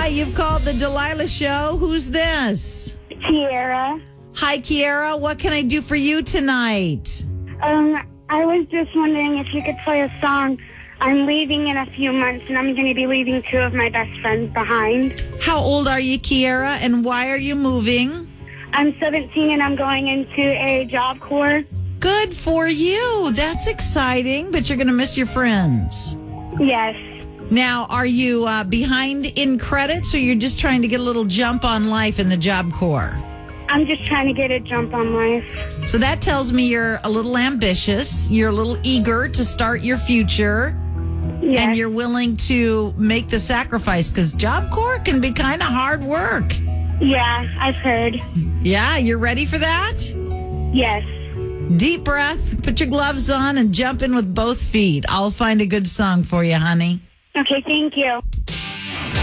you've called the Delilah Show. Who's this? Kiera. Hi, Kiera. What can I do for you tonight? I was just wondering if you could play a song. I'm leaving in a few months, and I'm going to be leaving two of my best friends behind. How old are you, Kiera, and why are you moving? I'm 17, and I'm going into a Job Corps. Good for you. That's exciting, but you're going to miss your friends. Yes. Now, are you behind in credits, or you're just trying to get a little jump on life in the Job Corps? I'm just trying to get a jump on life. So that tells me you're a little ambitious. You're a little eager to start your future. Yes. And you're willing to make the sacrifice because Job Corps can be kind of hard work. Yeah, I've heard. Yeah, you're ready for that? Yes. Deep breath, put your gloves on, and jump in with both feet. I'll find a good song for you, honey. Okay, thank you.